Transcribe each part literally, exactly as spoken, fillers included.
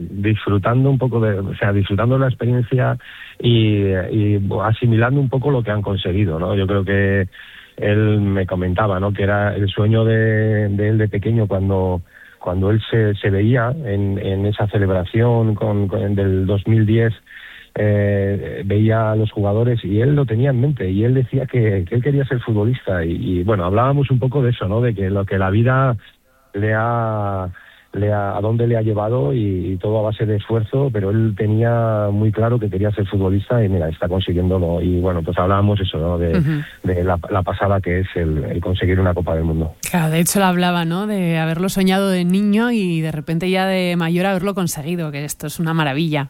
disfrutando un poco de, o sea, disfrutando de la experiencia y, y asimilando un poco lo que han conseguido, ¿no? Yo creo que él me comentaba, ¿no?, que era el sueño de, de él de pequeño cuando cuando él se, se veía en, en esa celebración con, con del dos mil diez, eh, veía a los jugadores y él lo tenía en mente y él decía que, que él quería ser futbolista y, y bueno, hablábamos un poco de eso, ¿no?, de que lo que la vida le ha, le ha a dónde le ha llevado y, y todo a base de esfuerzo, pero él tenía muy claro que quería ser futbolista y mira, está consiguiéndolo. Y bueno, pues hablábamos eso, ¿no?, de, uh-huh. de la, la pasada que es el, el conseguir una Copa del Mundo. Claro, de hecho lo hablaba, ¿no?, de haberlo soñado de niño y de repente ya de mayor haberlo conseguido, que esto es una maravilla.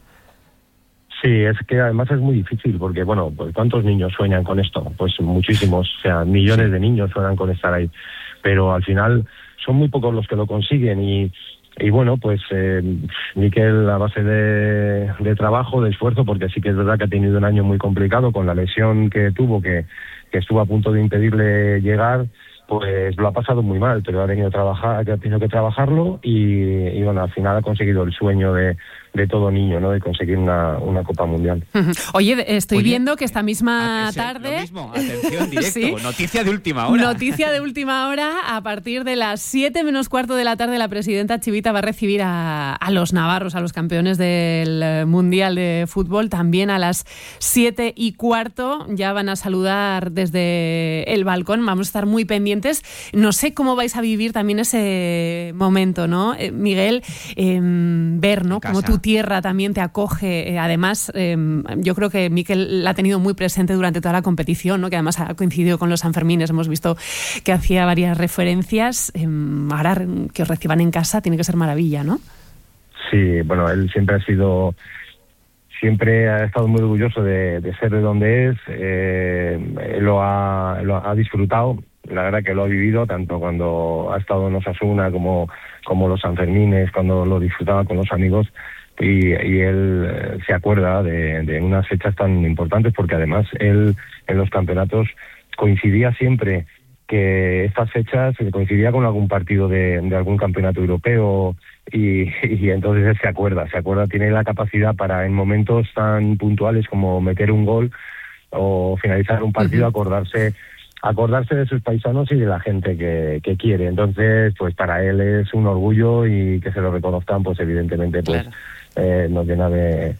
Sí, es que además es muy difícil porque, bueno, pues ¿cuántos niños sueñan con esto? Pues muchísimos, o sea, millones de niños sueñan con estar ahí, pero al final son muy pocos los que lo consiguen y, y bueno, pues eh, Mikel a base de, de trabajo, de esfuerzo, porque sí que es verdad que ha tenido un año muy complicado con la lesión que tuvo, que, que estuvo a punto de impedirle llegar, pues lo ha pasado muy mal, pero ha tenido que trabajar, ha tenido que trabajarlo y, y bueno, al final ha conseguido el sueño de, de todo niño, ¿no?, de conseguir una, una Copa Mundial. Oye, estoy Oye, viendo que esta misma atención, tarde... Lo mismo, atención, directo, ¿Sí? Noticia de última hora. Noticia de última hora, a partir de las siete menos cuarto de la tarde la presidenta Chivita va a recibir a, a los navarros, a los campeones del Mundial de Fútbol, también a las siete y cuarto, ya van a saludar desde el balcón, vamos a estar muy pendientes. No sé cómo vais a vivir también ese momento, ¿no? Eh, Miguel, eh, ver, ¿no?, cómo tu tierra también te acoge. Eh, además, eh, yo creo que Mikel la ha tenido muy presente durante toda la competición, ¿no?, que además ha coincidido con los Sanfermines. Hemos visto que hacía varias referencias. Eh, ahora que os reciban en casa tiene que ser maravilla, ¿no? Sí, bueno, él siempre ha sido... Siempre ha estado muy orgulloso de, de ser de donde es. Eh, él lo ha, lo ha disfrutado. La verdad que lo ha vivido, tanto cuando ha estado en Osasuna como, como los Sanfermines, cuando lo disfrutaba con los amigos. Y, y él eh, se acuerda de, de unas fechas tan importantes, porque además él en los campeonatos coincidía siempre que estas fechas coincidía con algún partido de, de algún campeonato europeo y, y entonces él se acuerda, se acuerda, tiene la capacidad para en momentos tan puntuales como meter un gol o finalizar un partido, uh-huh. acordarse acordarse de sus paisanos y de la gente que, que quiere. Entonces, pues para él es un orgullo y que se lo reconozcan, pues evidentemente pues claro. eh, nos llena de,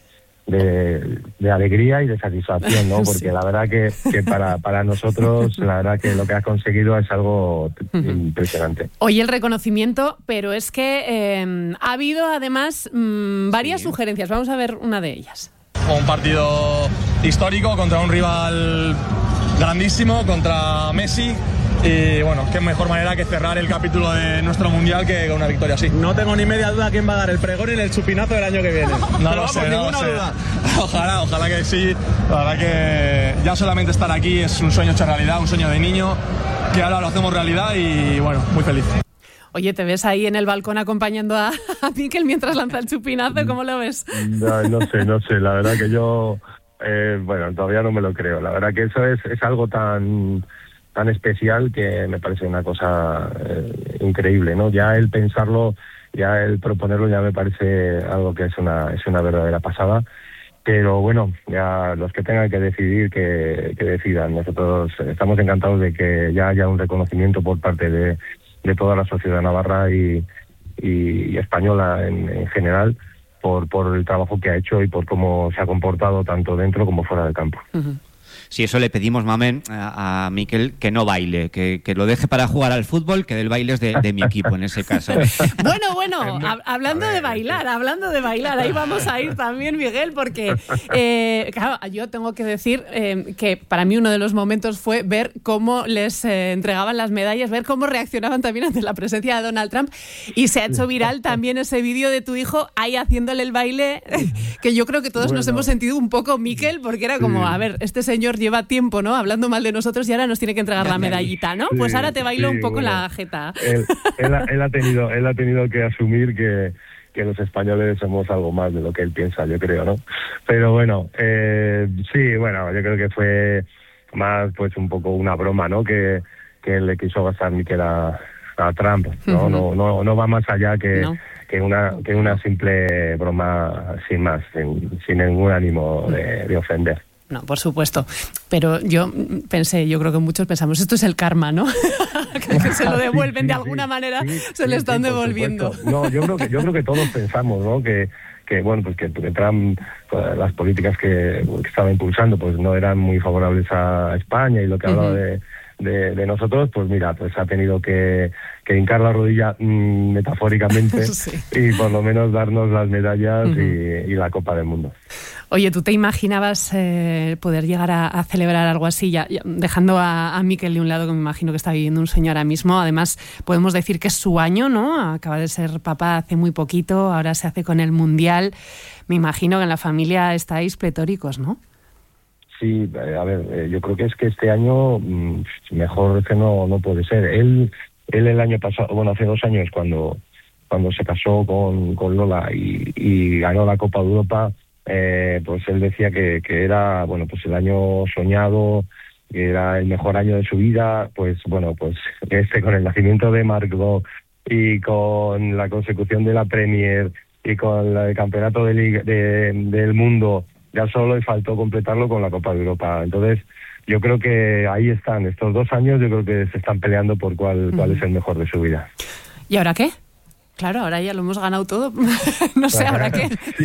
de, de alegría y de satisfacción, ¿no? Porque sí. la verdad que, que para, para nosotros, la verdad que lo que has conseguido es algo uh-huh. impresionante. Oye, el reconocimiento, pero es que eh, ha habido además mmm, varias sí. sugerencias. Vamos a ver una de ellas. Un partido histórico contra un rival grandísimo, contra Messi, y bueno, qué mejor manera que cerrar el capítulo de nuestro Mundial que con una victoria así. No tengo ni media duda quién va a dar el pregón y el chupinazo del año que viene. No lo sé, no lo sé. Duda. Ojalá, ojalá que sí. La verdad que ya solamente estar aquí es un sueño hecho realidad, un sueño de niño, que ahora lo hacemos realidad y bueno, muy feliz. Oye, ¿te ves ahí en el balcón acompañando a, a Mikel mientras lanza el chupinazo? ¿Cómo lo ves? No, no sé, no sé. La verdad que yo... Eh, bueno, todavía no me lo creo. La verdad que eso es, es algo tan tan especial que me parece una cosa eh, increíble, ¿no? Ya el pensarlo, ya el proponerlo ya me parece algo que es una es una verdadera pasada. Pero bueno, ya los que tengan que decidir, que, que decidan. Nosotros estamos encantados de que ya haya un reconocimiento por parte de, de toda la sociedad navarra y, y, y española en, en general, por por el trabajo que ha hecho y por cómo se ha comportado tanto dentro como fuera del campo. Uh-huh. Si eso le pedimos, Mamen, a, a Mikel, que no baile, que, que lo deje para jugar al fútbol, que del baile es de, de mi equipo en ese caso. Bueno, bueno, hab- hablando de bailar, hablando de bailar, ahí vamos a ir también, Miguel, porque, eh, claro, yo tengo que decir eh, que para mí uno de los momentos fue ver cómo les eh, entregaban las medallas, ver cómo reaccionaban también ante la presencia de Donald Trump, y se ha hecho viral también ese vídeo de tu hijo ahí haciéndole el baile, que yo creo que todos bueno. nos hemos sentido un poco, Mikel, porque era como, a ver, este señor lleva tiempo, ¿no?, hablando mal de nosotros y ahora nos tiene que entregar la medallita, ¿no? Sí, pues ahora te bailo sí, un poco bueno, la jeta. Él, él, ha, él, ha tenido, él ha tenido que asumir que, que los españoles somos algo más de lo que él piensa, yo creo, ¿no? Pero bueno, eh, sí, bueno, yo creo que fue más pues un poco una broma, ¿no?, que, que le quiso gastar Mikel a, a Trump, ¿no? Uh-huh. no, no, no va más allá que... No. que que una que una simple broma sin más, sin, sin ningún ánimo de, de ofender. No, por supuesto. Pero yo pensé, yo creo que muchos pensamos, esto es el karma, ¿no? que, que se lo devuelven sí, sí, de alguna sí, manera, sí, se sí, lo están sí, devolviendo. No, yo creo que yo creo que todos pensamos, ¿no? Que que bueno, pues que, que Trump, las políticas que, que estaba impulsando, pues no eran muy favorables a España, y lo que hablaba uh-huh. de, de de nosotros, pues mira, pues ha tenido que que hincar la rodilla mmm, metafóricamente sí. y por lo menos darnos las medallas uh-huh. y, y la Copa del Mundo. Oye, ¿tú te imaginabas eh, poder llegar a, a celebrar algo así, ya, ya, dejando a, a Mikel de un lado, que me imagino que está viviendo un sueño ahora mismo? Además, podemos decir que es su año, ¿no? Acaba de ser papá hace muy poquito, ahora se hace con el Mundial. Me imagino que en la familia estáis pletóricos, ¿no? Sí, a ver, yo creo que es que este año mejor que no, no puede ser. Él, él el año pasado, bueno, hace dos años, cuando, cuando se casó con, con Lola y, y ganó la Copa de Europa, Eh, pues él decía que, que era, bueno, pues el año soñado, que era el mejor año de su vida. Pues bueno, pues este, con el nacimiento de Margot y con la consecución de la Premier y con el campeonato de Liga, de, del mundo, ya solo le faltó completarlo con la Copa de Europa. Entonces yo creo que ahí están, estos dos años yo creo que se están peleando por cuál, uh-huh. cuál es el mejor de su vida. ¿Y ahora qué? Claro, ahora ya lo hemos ganado todo. No sé, ¿ahora qué? Sí.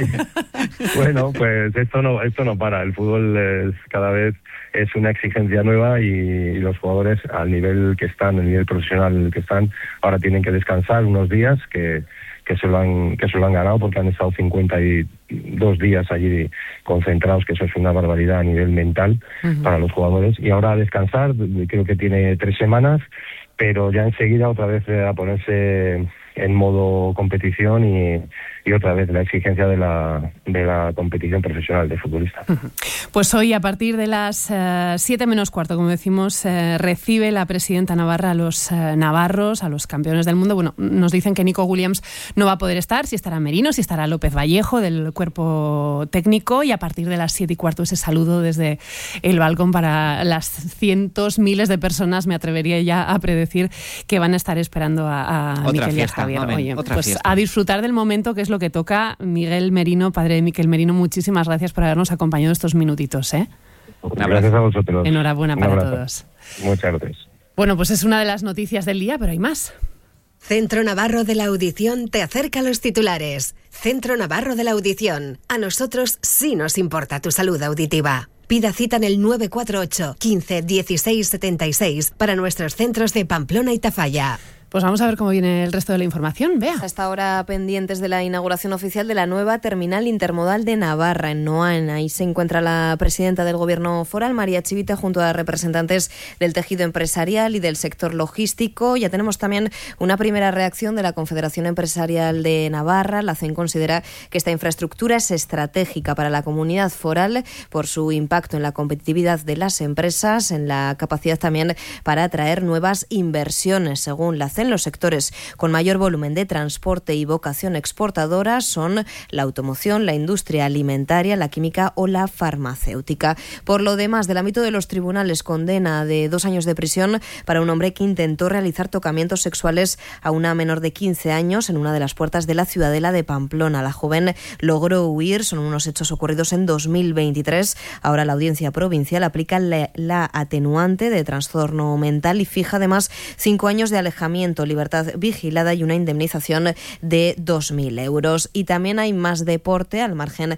Bueno, pues esto no esto no para. El fútbol es, cada vez es una exigencia nueva, y, y los jugadores al nivel que están, el nivel profesional en el que están, ahora tienen que descansar unos días que que se lo han que se lo han ganado, porque han estado cincuenta y dos días allí concentrados, que eso es una barbaridad a nivel mental uh-huh. para los jugadores. Y ahora a descansar, creo que tiene tres semanas, pero ya enseguida otra vez a ponerse en modo competición y, y otra vez la exigencia de la de la competición profesional de futbolista. Pues hoy, a partir de las uh, siete menos cuarto, como decimos, uh, recibe la presidenta navarra a los uh, navarros, a los campeones del mundo. Bueno, nos dicen que Nico Williams no va a poder estar, si estará Merino, si estará López Vallejo del cuerpo técnico, y a partir de las siete y cuarto ese saludo desde el balcón para las cientos, miles de personas, me atrevería ya a predecir, que van a estar esperando a, a Mikel y a Javier. Mamen, Oye, pues fiesta. A disfrutar del momento, que es lo que toca. Miguel Merino, padre de Mikel Merino, muchísimas gracias por habernos acompañado estos minutitos, ¿eh? Gracias a vosotros. Enhorabuena para todos. Muchas gracias. Bueno, pues es una de las noticias del día, pero hay más. Centro Navarro de la Audición te acerca a los titulares. Centro Navarro de la Audición. A nosotros sí nos importa tu salud auditiva. Pida cita en el nueve cuatro ocho, quince, dieciséis, setenta y seis para nuestros centros de Pamplona y Tafalla. Pues vamos a ver cómo viene el resto de la información. Vea. Hasta ahora pendientes de la inauguración oficial de la nueva terminal intermodal de Navarra, en Noain. Ahí se encuentra la presidenta del Gobierno foral, María Chivite, junto a representantes del tejido empresarial y del sector logístico. Ya tenemos también una primera reacción de la Confederación Empresarial de Navarra. La C E N considera que esta infraestructura es estratégica para la comunidad foral por su impacto en la competitividad de las empresas, en la capacidad también para atraer nuevas inversiones. Según la C E N, los sectores con mayor volumen de transporte y vocación exportadora son la automoción, la industria alimentaria, la química o la farmacéutica. Por lo demás, del ámbito de los tribunales, condena de dos años de prisión para un hombre que intentó realizar tocamientos sexuales a una menor de quince años en una de las puertas de la Ciudadela de Pamplona. La joven logró huir, son unos hechos ocurridos en dos mil veintitrés. Ahora la Audiencia Provincial aplica la, la atenuante de trastorno mental y fija además cinco años de alejamiento, libertad vigilada y una indemnización de dos mil euros. Y también hay más deporte al margen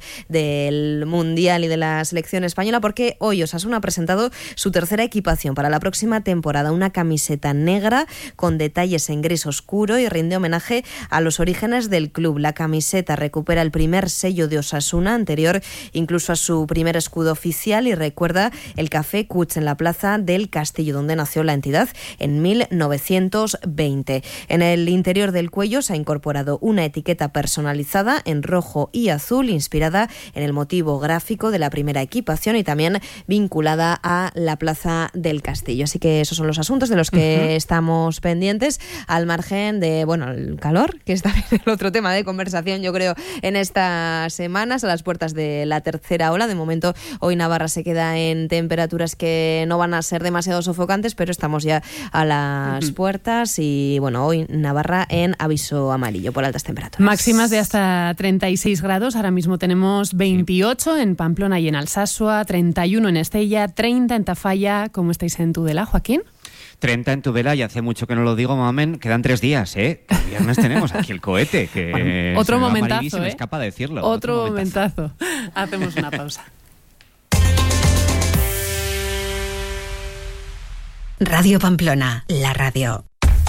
del Mundial y de la selección española, porque hoy Osasuna ha presentado su tercera equipación para la próxima temporada, una camiseta negra con detalles en gris oscuro y rinde homenaje a los orígenes del club. La camiseta recupera el primer sello de Osasuna, anterior incluso a su primer escudo oficial, y recuerda el Café Cuch en la plaza del Castillo, donde nació la entidad en mil novecientos veinte. En el interior del cuello se ha incorporado una etiqueta personalizada en rojo y azul, inspirada en el motivo gráfico de la primera equipación y también vinculada a la plaza del Castillo. Así que esos son los asuntos de los que uh-huh. estamos pendientes, al margen de, bueno, el calor, que es también el otro tema de conversación, yo creo, en estas semanas, a las puertas de la tercera ola. De momento, hoy Navarra se queda en temperaturas que no van a ser demasiado sofocantes, pero estamos ya a las uh-huh. puertas y y bueno, hoy Navarra en aviso amarillo por altas temperaturas. Máximas de hasta treinta y seis grados, ahora mismo tenemos veintiocho en Pamplona y en Alsasua, treinta y uno en Estella, treinta en Tafalla. ¿Cómo estáis en Tudela, Joaquín? treinta en Tudela, y hace mucho que no lo digo, mamen, quedan tres días, ¿eh? El viernes tenemos aquí el cohete, que bueno, otro se momentazo, y se me ¿eh? escapa decirlo. Otro, otro momentazo. momentazo. Hacemos una pausa. Radio Pamplona, la radio.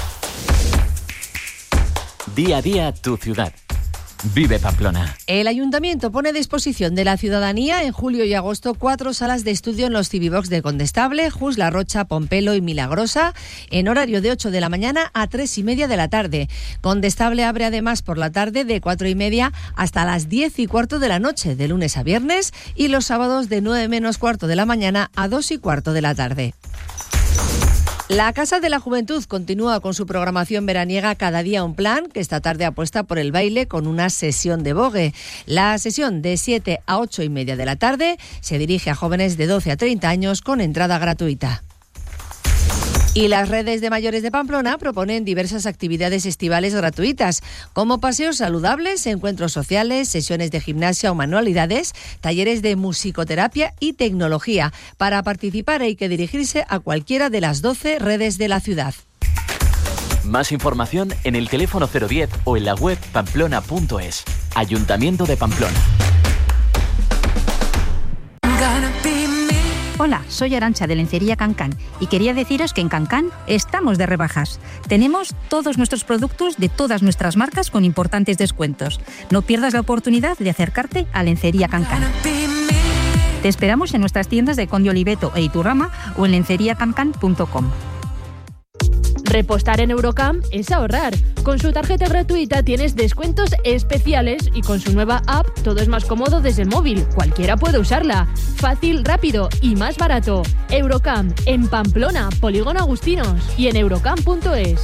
Día a día, tu ciudad. Vive Pamplona. El Ayuntamiento pone a disposición de la ciudadanía en julio y agosto cuatro salas de estudio en los Civivox de Condestable, Jus, La Rocha, Pompelo y Milagrosa, en horario de ocho de la mañana a tres y media de la tarde. Condestable abre además por la tarde de cuatro y media hasta las diez y cuarto de la noche, de lunes a viernes, y los sábados de nueve menos cuarto de la mañana a dos y cuarto de la tarde. La Casa de la Juventud continúa con su programación veraniega Cada día un plan, que esta tarde apuesta por el baile con una sesión de vogue. La sesión de siete a ocho y media de la tarde se dirige a jóvenes de doce a treinta años con entrada gratuita. Y las redes de mayores de Pamplona proponen diversas actividades estivales gratuitas, como paseos saludables, encuentros sociales, sesiones de gimnasia o manualidades, talleres de musicoterapia y tecnología. Para participar hay que dirigirse a cualquiera de las doce redes de la ciudad. Más información en el teléfono cero diez o en la web pamplona punto es. Ayuntamiento de Pamplona. Hola, soy Arantxa de Lencería Cancán y quería deciros que en Cancán estamos de rebajas. Tenemos todos nuestros productos de todas nuestras marcas con importantes descuentos. No pierdas la oportunidad de acercarte a Lencería Cancán. Te esperamos en nuestras tiendas de Conde Oliveto e Iturrama o en lencería cancán punto com. Repostar en Eurocam es ahorrar. Con su tarjeta gratuita tienes descuentos especiales y con su nueva app todo es más cómodo desde el móvil. Cualquiera puede usarla. Fácil, rápido y más barato. Eurocam en Pamplona, Polígono Agustinos y en eurocam punto es.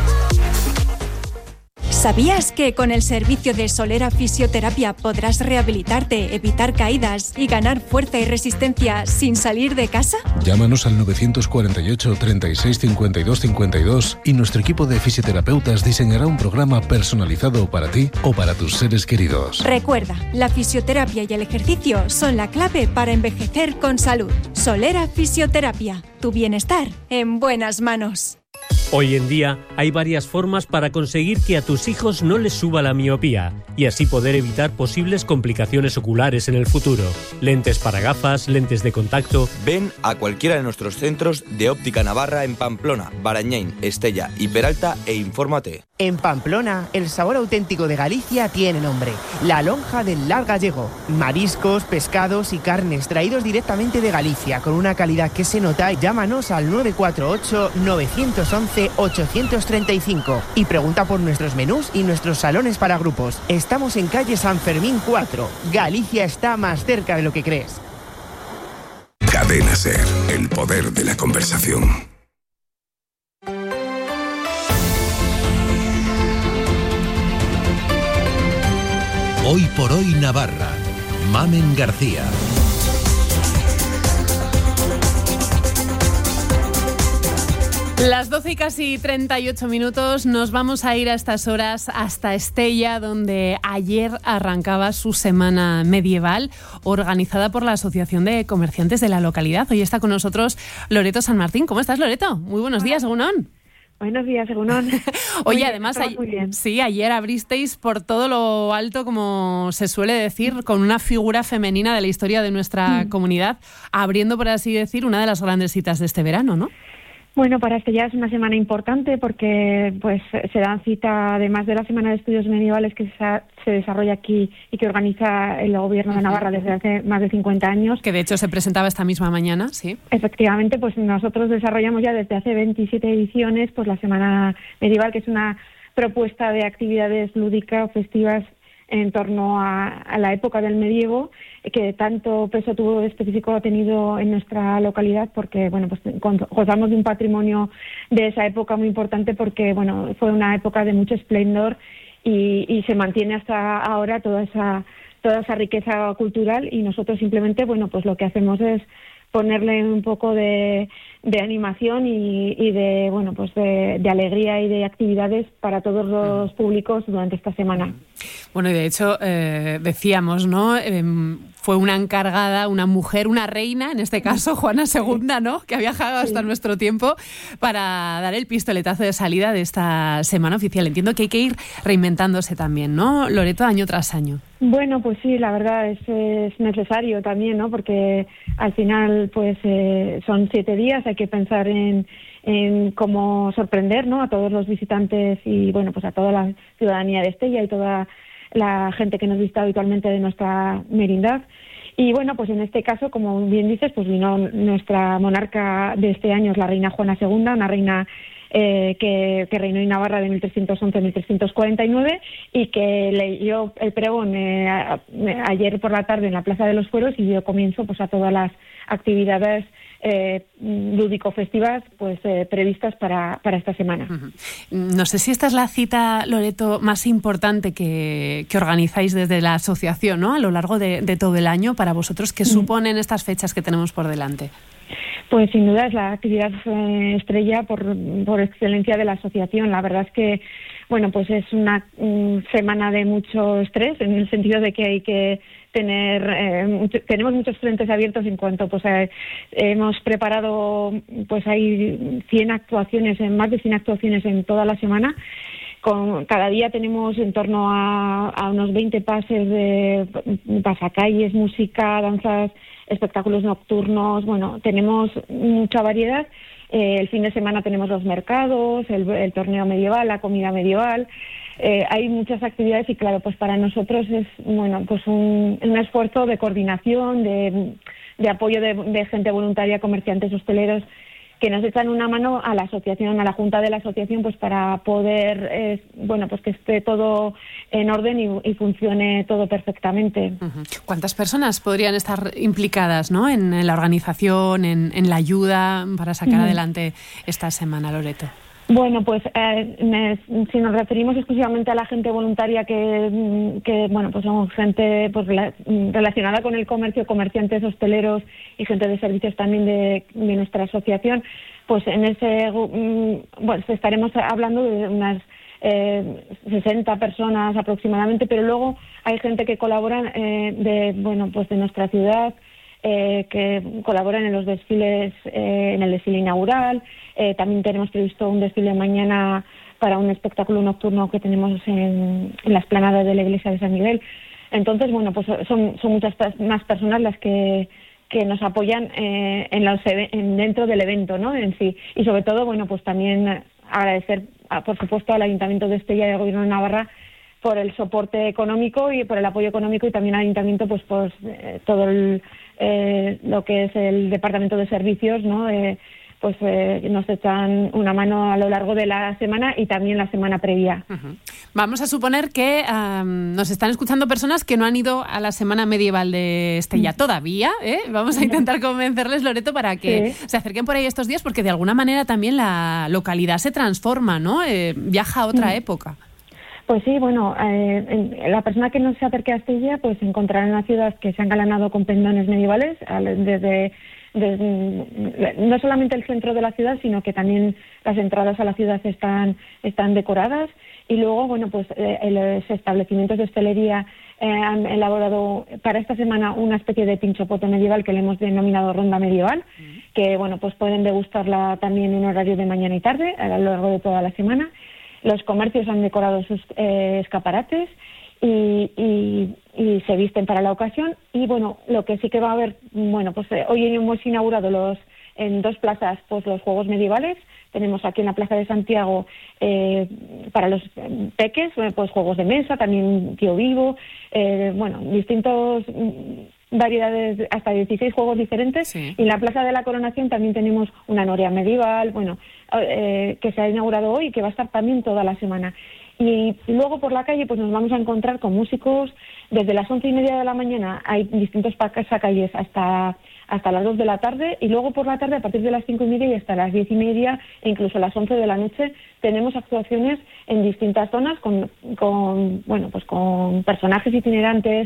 ¿Sabías que con el servicio de Solera Fisioterapia podrás rehabilitarte, evitar caídas y ganar fuerza y resistencia sin salir de casa? Llámanos al nueve cuatro ocho, treinta y seis, cincuenta y dos, cincuenta y dos y nuestro equipo de fisioterapeutas diseñará un programa personalizado para ti o para tus seres queridos. Recuerda, la fisioterapia y el ejercicio son la clave para envejecer con salud. Solera Fisioterapia, tu bienestar en buenas manos. Hoy en día hay varias formas para conseguir que a tus hijos no les suba la miopía y así poder evitar posibles complicaciones oculares en el futuro. Lentes para gafas, lentes de contacto. Ven a cualquiera de nuestros centros de Óptica Navarra en Pamplona, Barañáin, Estella y Peralta e infórmate. En Pamplona, el sabor auténtico de Galicia tiene nombre: la lonja del Lar Gallego. Mariscos, pescados y carnes traídos directamente de Galicia con una calidad que se nota. Llámanos al nueve cuatro ocho, nueve once, ocho tres cinco y pregunta por nuestros menús y nuestros salones para grupos. Estamos en calle San Fermín cuatro. Galicia está más cerca de lo que crees. Cadena SER, el poder de la conversación. Hoy por hoy Navarra. Mamen García. Las doce y casi treinta y ocho minutos, nos vamos a ir a estas horas hasta Estella, donde ayer arrancaba su semana medieval, organizada por la Asociación de Comerciantes de la localidad. Hoy está con nosotros Loreto San Martín. ¿Cómo estás, Loreto? Muy buenos días, Egunon. Buenos días, Egunon. Oye, muy además, bien, muy bien. sí, ayer abristeis por todo lo alto, como se suele decir, con una figura femenina de la historia de nuestra mm. comunidad, abriendo, por así decir, una de las grandes citas de este verano, ¿no? Bueno, para Estella es una semana importante porque pues se dan cita, además de la Semana de Estudios Medievales que se desarrolla aquí y que organiza el Gobierno de Navarra desde hace más de cincuenta años. Que de hecho se presentaba esta misma mañana, sí. Efectivamente, pues nosotros desarrollamos ya desde hace veintisiete ediciones pues la Semana Medieval, que es una propuesta de actividades lúdicas, festivas, en torno a, a la época del medievo, que tanto peso tuvo específico ha tenido en nuestra localidad, porque bueno, pues gozamos de un patrimonio de esa época muy importante, porque bueno, fue una época de mucho esplendor y, y se mantiene hasta ahora toda esa toda esa riqueza cultural, y nosotros simplemente bueno, pues lo que hacemos es ponerle un poco de, de animación y, y de, bueno, pues de, de alegría y de actividades para todos los públicos durante esta semana. Bueno, y de hecho, eh, decíamos, ¿no? Eh, fue una encargada, una mujer, una reina, en este caso Juana segunda, ¿no? Que ha viajado hasta sí. nuestro tiempo para dar el pistoletazo de salida de esta semana oficial. Entiendo que hay que ir reinventándose también, ¿no, Loreto, año tras año? Bueno, pues sí, la verdad es, es necesario también, ¿no? Porque al final, pues eh, son siete días, hay que pensar en, en cómo sorprender, ¿no? A todos los visitantes y, bueno, pues a toda la ciudadanía de Estella y toda la gente que nos visita habitualmente de nuestra merindad. Y bueno, pues en este caso, como bien dices, pues vino nuestra monarca de este año, es la reina Juana segunda, una reina eh, que, que reinó en Navarra de mil trescientos once a mil trescientos cuarenta y nueve y que leyó el pregón eh, a, a, ayer por la tarde en la Plaza de los Fueros y dio comienzo pues a todas las actividades Eh, lúdico-festivas pues eh, previstas para, para esta semana. Uh-huh. No sé si esta es la cita, Loreto, más importante que, que organizáis desde la asociación, ¿no? A lo largo de, de todo el año para vosotros. ¿Qué uh-huh. suponen estas fechas que tenemos por delante? Pues sin duda es la actividad eh, estrella por, por excelencia de la asociación. La verdad es que bueno, pues es una um, semana de mucho estrés en el sentido de que hay que tener eh, mucho, tenemos muchos frentes abiertos en cuanto pues a, hemos preparado pues hay cien actuaciones, en más de cien actuaciones en toda la semana. Con, cada día tenemos en torno a, a unos veinte pases de pasacalles, música, danzas, espectáculos nocturnos. Bueno, tenemos mucha variedad. Eh, el fin de semana tenemos los mercados, el, el torneo medieval, la comida medieval. Eh, hay muchas actividades y claro, pues para nosotros es bueno, pues un, un esfuerzo de coordinación, de, de apoyo de, de gente voluntaria, comerciantes, hosteleros, que nos echan una mano a la asociación, a la junta de la asociación, pues para poder, eh, bueno, pues que esté todo en orden y, y funcione todo perfectamente. Uh-huh. ¿Cuántas personas podrían estar implicadas, ¿no? en, en la organización, en, en la ayuda para sacar uh-huh. adelante esta semana, Loreto? Bueno, pues eh, me, si nos referimos exclusivamente a la gente voluntaria que, que bueno, pues somos gente pues rela, relacionada con el comercio, comerciantes, hosteleros y gente de servicios también de, de nuestra asociación, pues en ese, bueno, estaremos hablando de unas eh, sesenta personas aproximadamente, pero luego hay gente que colabora eh, de, bueno, pues de nuestra ciudad, Eh, que colaboran en los desfiles, eh, en el desfile inaugural. Eh, también tenemos previsto un desfile mañana para un espectáculo nocturno que tenemos en, en la explanada de la iglesia de San Miguel. Entonces, bueno, pues son, son muchas más personas las que, que nos apoyan eh, en los, en, dentro del evento, ¿no? En sí. Y sobre todo, bueno, pues también agradecer, por supuesto, al Ayuntamiento de Estella y al Gobierno de Navarra por el soporte económico y por el apoyo económico, y también al Ayuntamiento pues pues eh, todo el, eh, lo que es el Departamento de Servicios, ¿no? Eh, pues eh, nos echan una mano a lo largo de la semana y también la semana previa. Uh-huh. Vamos a suponer que um, nos están escuchando personas que no han ido a la Semana Medieval de Estella todavía, ¿eh? Vamos a intentar convencerles, Loreto, para que sí. se acerquen por ahí estos días, porque de alguna manera también la localidad se transforma, ¿no? Eh, viaja a otra uh-huh. época. Pues sí, bueno, eh, la persona que no se acerque a Estella pues encontrará una ciudad que se ha engalanado con pendones medievales, desde, desde no solamente el centro de la ciudad, sino que también las entradas a la ciudad están, están decoradas. Y luego, bueno, pues eh, los establecimientos de hostelería eh, han elaborado para esta semana una especie de pinchopote medieval que le hemos denominado ronda medieval, uh-huh. que bueno, pues pueden degustarla también en horario de mañana y tarde a lo largo de toda la semana. Los comercios han decorado sus eh, escaparates y, y, y se visten para la ocasión. Y bueno, lo que sí que va a haber, bueno, pues eh, hoy hemos inaugurado los en dos plazas pues los juegos medievales. Tenemos aquí en la Plaza de Santiago eh, para los peques, pues juegos de mesa, también tío vivo, eh, bueno, distintos variedades, hasta dieciséis juegos diferentes. Sí. Y en la Plaza de la Coronación también tenemos una noria medieval, bueno, eh, que se ha inaugurado hoy y que va a estar también toda la semana. Y luego por la calle pues nos vamos a encontrar con músicos desde las once y media de la mañana, hay distintos pasacalles hasta hasta las dos de la tarde, y luego por la tarde a partir de las cinco y media y hasta las diez y media e incluso las once de la noche tenemos actuaciones en distintas zonas con, con bueno pues con personajes itinerantes,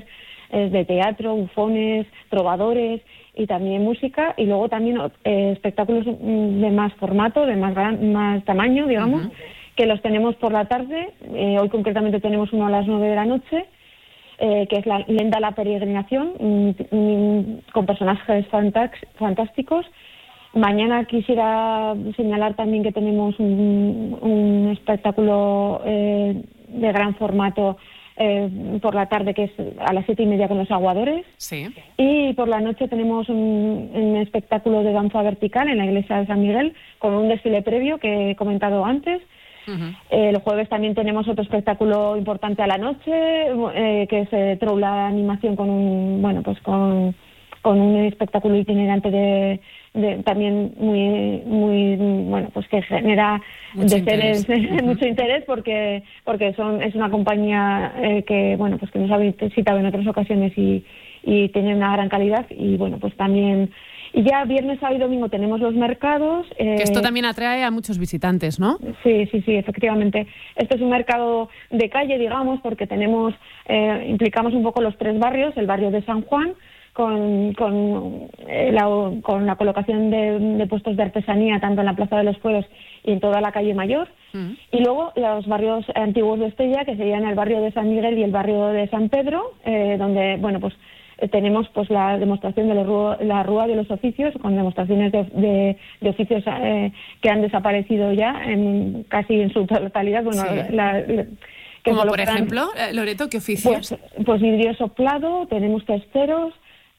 eh, de teatro, bufones, trovadores y también música, y luego también eh, espectáculos de más formato, de más gran, más tamaño, digamos, uh-huh. que los tenemos por la tarde. Eh, hoy concretamente tenemos uno a las nueve de la noche, eh, que es la Lenda la Peregrinación, mm, mm, con personajes fantax, fantásticos. Mañana quisiera señalar también que tenemos un, un espectáculo eh, de gran formato eh, por la tarde, que es a las siete y media con los aguadores. Sí. Y por la noche tenemos un, un espectáculo de danza vertical en la iglesia de San Miguel, con un desfile previo que he comentado antes. Uh-huh. Eh, el jueves también tenemos otro espectáculo importante a la noche, eh, que es eh, Troula Animación, con un, bueno, pues con, con un espectáculo itinerante de De, también muy muy bueno, pues que genera mucho de interés, seres, mucho interés porque porque son es una compañía eh, que bueno, pues que nos ha visitado en otras ocasiones y y tiene una gran calidad. Y bueno, pues también, y ya viernes, sábado y domingo tenemos los mercados. Eh, que esto también atrae a muchos visitantes, ¿no? Sí, sí, sí, efectivamente. Este es un mercado de calle, digamos, porque tenemos eh, implicamos un poco los tres barrios, el barrio de San Juan, con, con, eh, la, con la colocación de, de puestos de artesanía tanto en la Plaza de los Fueros y en toda la calle Mayor, mm. y luego los barrios antiguos de Estella, que serían el barrio de San Miguel y el barrio de San Pedro, eh, donde, bueno, pues eh, tenemos pues la demostración de la Rúa, la Rúa de los Oficios, con demostraciones de, de, de oficios eh, que han desaparecido ya en casi en su totalidad. Bueno, sí. la, la, que como por ejemplo, Loreto, ¿qué oficios? Pues, pues vidrio soplado, tenemos testeros,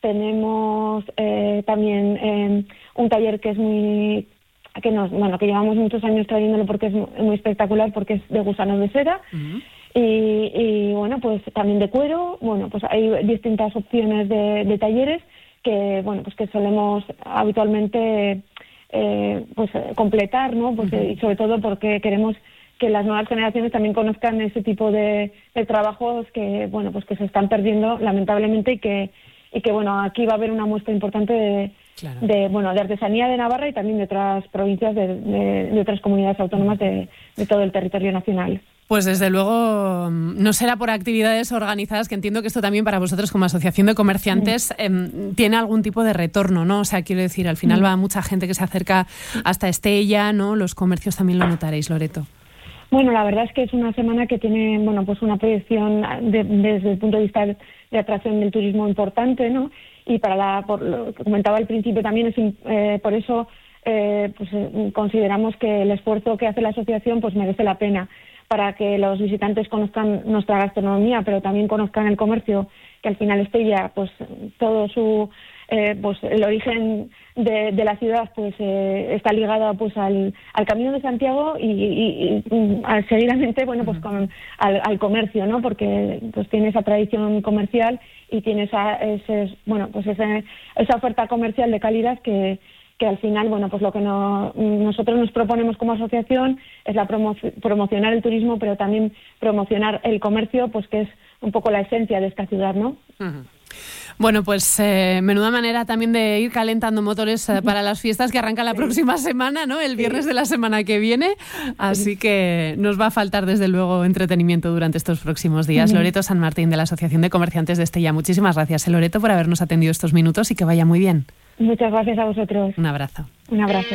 tenemos eh, también eh, un taller que es muy que nos bueno que llevamos muchos años trayéndolo porque es muy espectacular, porque es de gusanos de seda. Uh-huh. y, y bueno, pues también de cuero. Bueno, pues hay distintas opciones de, de talleres que bueno pues que solemos habitualmente eh, pues completar, ¿no? Pues, uh-huh. y sobre todo porque queremos que las nuevas generaciones también conozcan ese tipo de, de trabajos que bueno pues que se están perdiendo lamentablemente, y que y que bueno, aquí va a haber una muestra importante de, claro. de bueno de artesanía de Navarra y también de otras provincias, de, de, de otras comunidades autónomas de, de todo el territorio nacional. Pues desde luego no será por actividades organizadas, que entiendo que esto también para vosotros como asociación de comerciantes eh, tiene algún tipo de retorno, ¿no? O sea, quiero decir, al final va mucha gente que se acerca hasta Estella, ¿no? Los comercios también lo notaréis, Loreto. Bueno, la verdad es que es una semana que tiene, bueno, pues una proyección de, desde el punto de vista de atracción del turismo importante, ¿no? Y para la, por lo que comentaba al principio también, es eh, por eso eh, pues eh, consideramos que el esfuerzo que hace la asociación pues merece la pena, para que los visitantes conozcan nuestra gastronomía, pero también conozcan el comercio, que al final Estella, pues todo su eh, pues el origen de, de la ciudad pues eh, está ligado pues al, al Camino de Santiago y, y, y al, seguidamente bueno pues con al, al comercio, ¿no? Porque pues tiene esa tradición comercial y tiene esa ese, bueno pues ese, esa oferta comercial de calidad que que al final, bueno, pues lo que no, nosotros nos proponemos como asociación es la promo, promocionar el turismo, pero también promocionar el comercio, pues que es un poco la esencia de esta ciudad, ¿no? Uh-huh. Bueno, pues eh, menuda manera también de ir calentando motores eh, para las fiestas que arrancan la sí. próxima semana, ¿no? El viernes sí. de la semana que viene. Así sí. que nos va a faltar, desde luego, entretenimiento durante estos próximos días. Uh-huh. Loreto San Martín, de la Asociación de Comerciantes de Estella. Muchísimas gracias, Loreto, por habernos atendido estos minutos y que vaya muy bien. Muchas gracias a vosotros. Un abrazo. Un abrazo.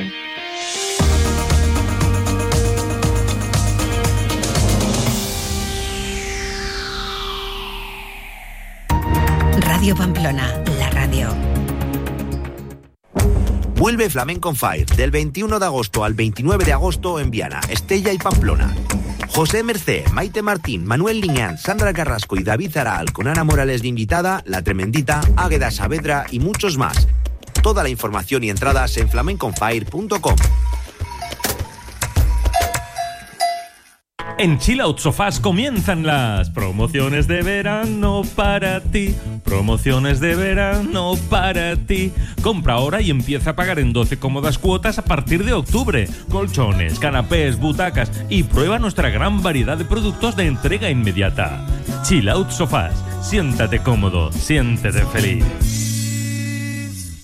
Radio Pamplona, la radio. Vuelve Flamenco on Fire del veintiuno de agosto al veintinueve de agosto en Viana, Estella y Pamplona. José Mercé, Maite Martín, Manuel Liñán, Sandra Carrasco y David Zaral, con Ana Morales de invitada, La Tremendita, Águeda Saavedra y muchos más. Toda la información y entradas en flamenco on fire punto com. En Chill Out Sofás comienzan las promociones de verano para ti. Promociones de verano para ti. Compra ahora y empieza a pagar en doce cómodas cuotas a partir de octubre. Colchones, canapés, butacas y prueba nuestra gran variedad de productos de entrega inmediata. Chill Out Sofás. Siéntate cómodo, siéntete feliz.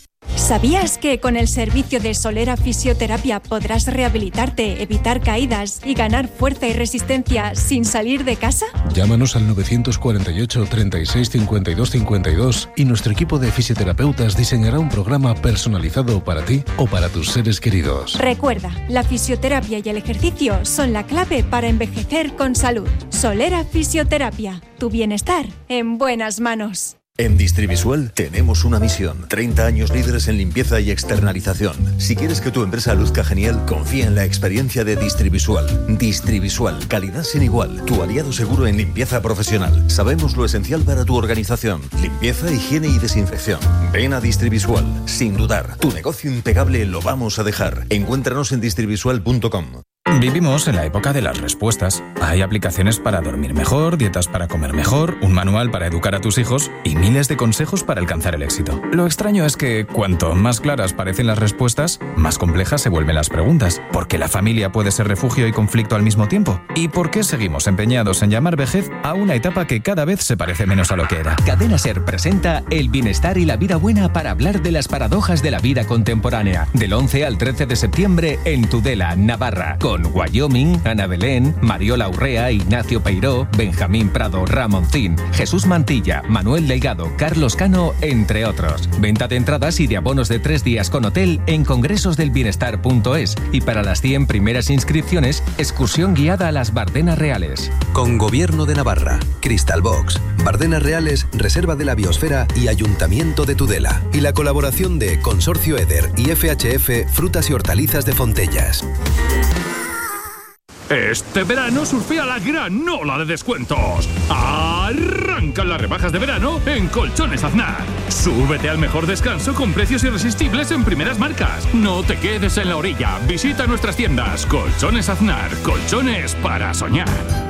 ¿Sabías que con el servicio de Solera Fisioterapia podrás rehabilitarte, evitar caídas y ganar fuerza y resistencia sin salir de casa? Llámanos al nueve cuatro ocho, treinta y seis, cincuenta y dos cincuenta y dos y nuestro equipo de fisioterapeutas diseñará un programa personalizado para ti o para tus seres queridos. Recuerda, la fisioterapia y el ejercicio son la clave para envejecer con salud. Solera Fisioterapia, tu bienestar en buenas manos. En Distrivisual tenemos una misión. treinta años líderes en limpieza y externalización. Si quieres que tu empresa luzca genial, confía en la experiencia de Distrivisual. Distrivisual, calidad sin igual. Tu aliado seguro en limpieza profesional. Sabemos lo esencial para tu organización. Limpieza, higiene y desinfección. Ven a Distrivisual. Sin dudar, tu negocio impecable lo vamos a dejar. Encuéntranos en distrivisual punto com. Vivimos en la época de las respuestas. Hay aplicaciones para dormir mejor, dietas para comer mejor, un manual para educar a tus hijos y miles de consejos para alcanzar el éxito. Lo extraño es que cuanto más claras parecen las respuestas, más complejas se vuelven las preguntas. ¿Por qué la familia puede ser refugio y conflicto al mismo tiempo? ¿Y por qué seguimos empeñados en llamar vejez a una etapa que cada vez se parece menos a lo que era? Cadena SER presenta El bienestar y la vida buena para hablar de las paradojas de la vida contemporánea. Del once al trece de septiembre en Tudela, Navarra. Con Wyoming, Ana Belén, Mariola Urrea, Ignacio Peiró, Benjamín Prado, Ramoncín, Jesús Mantilla, Manuel Delgado, Carlos Cano, entre otros. Venta de entradas y de abonos de tres días con hotel en congresos del bienestar punto es. Y para las cien primeras inscripciones, excursión guiada a las Bardenas Reales. Con Gobierno de Navarra, Crystal Box, Bardenas Reales, Reserva de la Biosfera y Ayuntamiento de Tudela. Y la colaboración de Consorcio Eder y F H F Frutas y Hortalizas de Fontellas. Este verano surfea la gran ola de descuentos. Arrancan las rebajas de verano en Colchones Aznar. Súbete al mejor descanso con precios irresistibles en primeras marcas. No te quedes en la orilla. Visita nuestras tiendas. Colchones Aznar. Colchones para soñar.